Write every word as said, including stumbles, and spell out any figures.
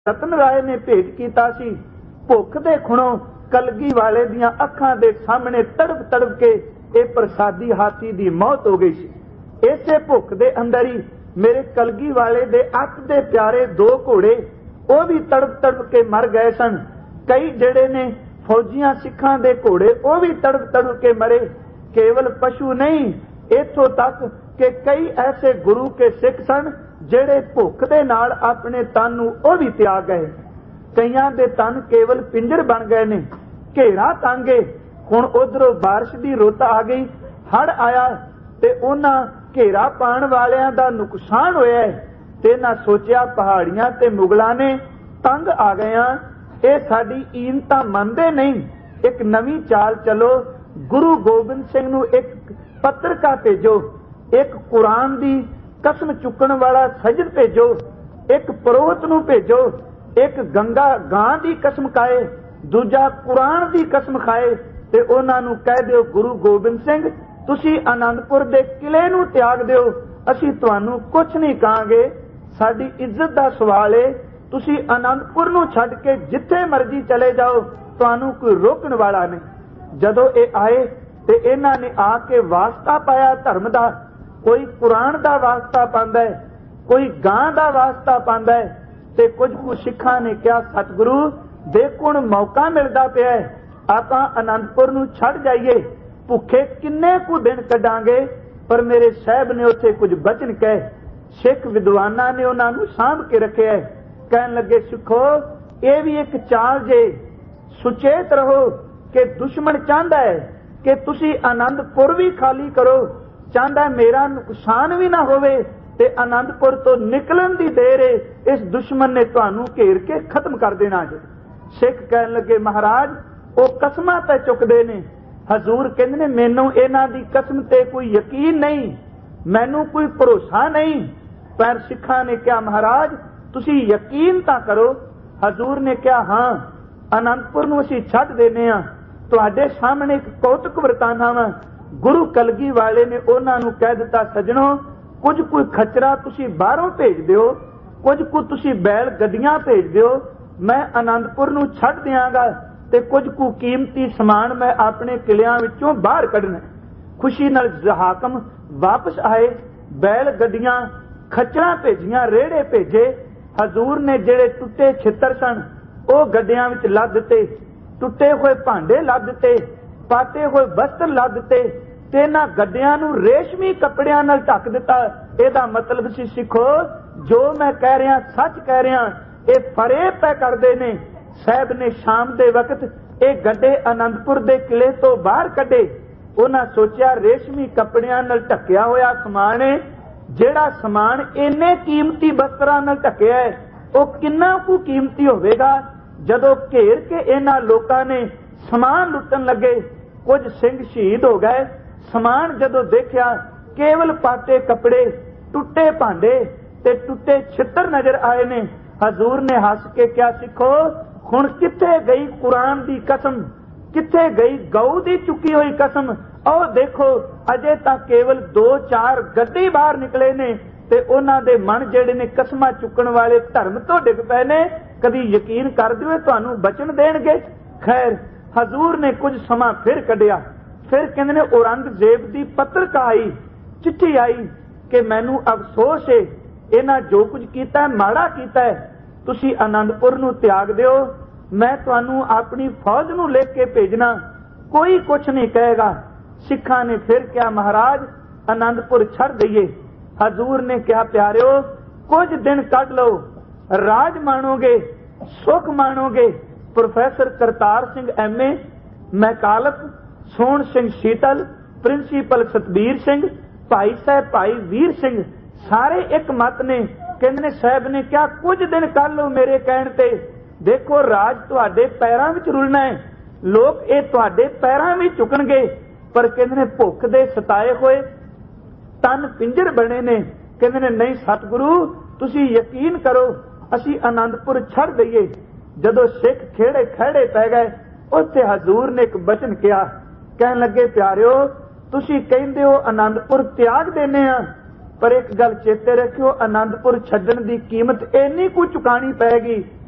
रतन राय ने भेट किया सी। भुख दे खुणों कलगी वाले दियां अखां दे सामने तड़प तड़प के ये प्रसादी हाथी दी मौत हो गई सी। इसे भुख दे अंदर ही मेरे कलगी वाले दे अख दे प्यारे दो घोड़े वो भी तड़प तड़प के मर गए सन। कई जेड़े ने फौजियां सिखां दे घोड़े वो भी तड़प तड़प के मरे। केवल पशु नहीं, इथों तक कि कई ऐसे गुरु के सिख सन जेड़े भुख दे नाल अपने तन नूं ओ भी त्याग गए। कईयां दे तन केवल पिंजर बन गए ने, घेरा तांगे। हुण उधरों बारिश दी रुत आ गई, हड़ आया ते उन्हां घेरा पाण वालियां दा नुकसान होया ते ना सोचिया पहाड़ियां ते मुगलां ने तंग आ गया। ये साडी ईनता मनदे नहीं, एक नवी चाल चलो। गुरु गोबिंद सिंह नूं एक पत्रका भेजो, एक कुरान दी कसम चुकण वाला सजद भेजो, एक परोहत नूं भेजो, एक गंगा गां दी कसम खाए, दूजा कुरान दी कसम खाए ते उन्हां नूं कह दिओ गुरु गोबिंद सिंह तुसीं आनंदपुर दे किले नूं त्याग दिओ, असीं तुहानूं कुछ नहीं कहांगे। साडी इज्जत दा सवाल है, तुसीं आनंदपुर नूं छड्ड के जिथे मर्जी चले जाओ, तुहानूं कोई रोकण वाला नहीं। जदों ये आए ते इन्हां ने आके वास्ता पाया धर्म दा। कोई कुरान दा वास्ता पांदा है, कोई गां दा वास्ता पांदा है ते कुछ कुछ सिखां ने कहा सतगुरु देखो हुण मौका मिलदा पिया है, आपां आनंदपुर नूं छड्ड जाइए, भुखे किन्ने कु दिन कढांगे। पर मेरे साहब ने उत्थे कुछ बचन कहे, सिख विद्वानां ने उन्हां नूं सांभ के रखिया है। कहन लगे सिखो ये भी एक चाल जे, सुचेत रहो कि दुश्मन चाहता है कि तुसी आनंदपुर भी खाली करो, चाहता मेरा नुकसान भी ना होवे ते आनंदपुर तो निकलन दी देर है, इस दुश्मन ने तुहानू घेर के खत्म कर देना जे। सिख कहन लगे महाराज वो कसमां ते चुकदे ने। हजूर कहंदे ने मैनू इन्हां दी कसम ते कोई यकीन नहीं, मैनू कोई भरोसा नहीं। पर सिखां ने कहा महाराज तुसी यकीन तां करो। हजूर ने कहा हाँ आनंदपुर नूं असीं छड्ड देने आ। तुहाडे सामने एक कौतुक वरताना वा। गुरु कलगी वाले ने उन्हां नूं कह दिता सजणो कुछ कोई खचरा तुसी बाहरों भेज दिओ, कुछ को तुसी बैल गड्डियां भेज दिओ, मैं आनंदपुर नूं छड्ड दियांगा ते कुछ को कीमती समान मैं अपने किलियां विचों बाहर कढना। खुशी नाल हाकम वापस आए, बैल गड्डियां खचरा भेजियां, रेड़े भेजे। हजूर ने जेड़े टुੱਟੇ छित्तर सन ਉਹ ਗੱਡਿਆਂ ਵਿੱਚ ਲੱਦ ਦਿੱਤੇ, ਟੁੱਟੇ ਹੋਏ ਭਾਂਡੇ ਲੱਦ ਦਿੱਤੇ, ਪਾਟੇ ਹੋਏ ਵਸਤਰ ਲੱਦ ਦਿੱਤੇ ਤੇ ਇਹਨਾਂ ਗੱਡਿਆਂ ਨੂੰ ਰੇਸ਼ਮੀ ਕੱਪੜਿਆਂ ਨਾਲ ਢੱਕ ਦਿੱਤਾ। ਇਹਦਾ ਮਤਲਬ ਸੀ ਸਿੱਖੋ ਜੋ ਮੈਂ ਕਹਿ ਰਿਹਾ ਸੱਚ ਕਹਿ ਰਿਹਾ, ਇਹ ਫਰੇਬ ਪੈ ਕਰਦੇ ਨੇ। ਸਾਹਿਬ ਨੇ ਸ਼ਾਮ ਦੇ ਵਕਤ ਇਹ ਗੱਡੇ ਆਨੰਦਪੁਰ ਦੇ ਕਿਲੇ ਤੋਂ ਬਾਹਰ ਕੱਢੇ। ਉਹਨਾਂ ਸੋਚਿਆ ਰੇਸ਼ਮੀ ਕੱਪੜਿਆਂ ਨਾਲ ਢੱਕਿਆ ਹੋਇਆ ਸਮਾਨ ਹੈ, ਜਿਹੜਾ ਸਮਾਨ ਇੰਨੇ ਕੀਮਤੀ ਵਸਤਰਾਂ ਨਾਲ ਢੱਕਿਆ ਹੈ ਉਹ ਕਿੰਨਾ ਕੁ ਕੀਮਤੀ ਹੋਵੇਗਾ। ਜਦੋਂ ਘੇਰ ਕੇ ਇਹਨਾਂ ਲੋਕਾਂ ਨੇ ਸਮਾਨ ਲੁੱਟਣ ਲੱਗੇ, ਕੁਝ ਸਿੰਘ ਸ਼ਹੀਦ ਹੋ ਗਏ। ਸਮਾਨ ਜਦੋਂ ਦੇਖਿਆ ਕੇਵਲ ਪਾਟੇ ਕੱਪੜੇ, ਟੁੱਟੇ ਭਾਂਡੇ ਤੇ ਟੁੱਟੇ ਛਿੱਤਰ ਨਜ਼ਰ ਆਏ ਨੇ। ਹਜ਼ੂਰ ਨੇ ਹੱਸ ਕੇ ਕਿਹਾ ਸਿੱਖੋ ਹੁਣ ਕਿੱਥੇ ਗਈ ਕੁਰਾਨ ਦੀ ਕਸਮ, ਕਿੱਥੇ ਗਈ ਗਊ ਦੀ ਚੁੱਕੀ ਹੋਈ ਕਸਮ। ਉਹ ਦੇਖੋ ਅਜੇ ਤਾਂ ਕੇਵਲ ਦੋ ਚਾਰ ਗੱਡੇ ਬਾਹਰ ਨਿਕਲੇ ਨੇ ਤੇ ਉਹਨਾਂ ਦੇ ਮਨ ਜਿਹੜੇ ਨੇ ਕਸਮਾਂ ਚੁੱਕਣ ਵਾਲੇ ਧਰਮ ਤੋਂ ਡਿੱਗ ਪਏ ਨੇ। ਕਦੀ ਯਕੀਨ ਕਰ ਦਿਓ ਤੁਹਾਨੂੰ ਬਚਨ ਦੇਣਗੇ। ਖੈਰ ਹਜ਼ੂਰ ਨੇ ਕੁਝ ਸਮਾਂ ਫਿਰ ਕੱਢਿਆ। ਫਿਰ ਕਹਿੰਦੇ ਨੇ ਔਰੰਗਜ਼ੇਬ ਦੀ ਪੱਤਰਕਾ ਆਈ, ਚਿੱਠੀ ਆਈ ਕਿ ਮੈਨੂੰ ਅਫਸੋਸ ਹੈ ਇਹਨਾਂ ਜੋ ਕੁਝ ਕੀਤਾ ਮਾੜਾ ਕੀਤਾ ਹੈ, ਤੁਸੀਂ ਆਨੰਦਪੁਰ ਨੂੰ ਤਿਆਗ ਦਿਓ, ਮੈਂ ਤੁਹਾਨੂੰ ਆਪਣੀ ਫੌਜ ਨੂੰ ਲਿਖ ਕੇ ਭੇਜਣਾ, ਕੋਈ ਕੁਛ ਨਹੀਂ ਕਹੇਗਾ। ਸਿੱਖਾਂ ਨੇ ਫਿਰ ਕਿਹਾ ਮਹਾਰਾਜ ਆਨੰਦਪੁਰ ਛੱਡ ਦਈਏ। ਹਜ਼ੂਰ ਨੇ ਕਿਹਾ ਪਿਆਰਿਓ ਕੁਝ ਦਿਨ ਕੱਢ ਲਓ, ਰਾਜ ਮਾਣੋਗੇ, ਸੁਖ ਮਾਣੋਗੇ। Professor Kartar Singh M A, ਮੈਕਾਲਪ, Sohan Singh Sheetal, principal Satbir Singh, Bhai Sahib Bhai Vir Singh ਸਾਰੇ ਇੱਕ ਮਤ ਨੇ। ਕਹਿੰਦੇ ਨੇ ਸਾਹਿਬ ਨੇ ਕਿਹਾ ਕੁਝ ਦਿਨ ਕੱਢ ਲਓ ਮੇਰੇ ਕਹਿਣ ਤੇ। ਦੇਖੋ ਰਾਜ ਤੁਹਾਡੇ ਪੈਰਾਂ ਵਿੱਚ ਰੁਲਣਾ ਹੈ, ਲੋਕ ਇਹ ਤੁਹਾਡੇ ਪੈਰਾਂ ਵਿੱਚ ਝੁਕਣਗੇ। ਪਰ ਕਹਿੰਦੇ ਨੇ ਭੁੱਖ ਦੇ ਸਤਾਏ ਹੋਏ ਤਨ ਪਿੰਜਰ ਬਣੇ ਨੇ। ਕਹਿੰਦੇ ਨੇ ਨਹੀਂ ਸਤਿਗੁਰੂ ਤੁਸੀਂ ਯਕੀਨ ਕਰੋ ਅਸੀਂ ਆਨੰਦਪੁਰ ਛੱਡ ਦਈਏ। ਜਦੋਂ ਸਿੱਖ ਖੇੜੇ ਖੜੇ ਪੈ ਗਏ ਉੱਥੇ ਹਜ਼ੂਰ ਨੇ ਇੱਕ ਬਚਨ ਕਿਹਾ, ਕਹਿਣ ਲੱਗੇ ਪਿਆਰਿਓ ਤੁਸੀਂ ਕਹਿੰਦੇ ਹੋ ਆਨੰਦਪੁਰ ਤਿਆਗ ਦੇਣੇ ਆ, ਪਰ ਇੱਕ ਗੱਲ ਚੇਤੇ ਰੱਖਿਓ ਆਨੰਦਪੁਰ ਛੱਡਣ ਦੀ ਕੀਮਤ ਇੰਨੀ ਕੁ ਚੁਕਾਣੀ ਪਏਗੀ